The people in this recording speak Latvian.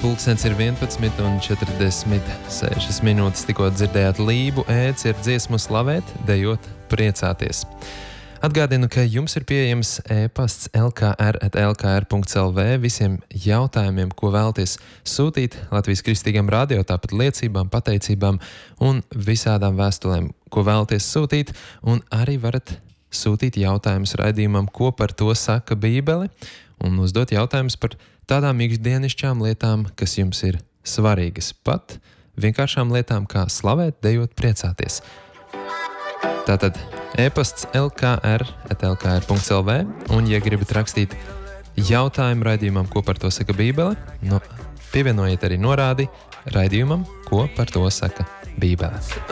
Pulkstens ir 11:46 minūtes. Tikko dzirdējāt Lību ēds ir dziesmu slavēt, dejot, priecāties. Atgādinu, ka jums ir pieejams e-pasts lkr@lkr.lv visiem jautājumiem, ko vēlaties sūtīt Latvijas Kristīgam radio, tāpat liecībām, pateicībām un visādām vēstulēm, ko vēlaties sūtīt, un arī varat sūtīt jautājumus raidījumam, ko par to saka Bībele, un uzdot jautājumus par tādām ikdienišķām lietām, kas jums ir svarīgas, pat vienkāršām lietām, kā slavēt, dejot, priecāties. Tātad e-pasts lkr@lkr.lv, un, ja gribat rakstīt jautājumu raidījumam, ko par to saka Bībele, pievienojiet arī norādi raidījumam, ko par to saka Bībele.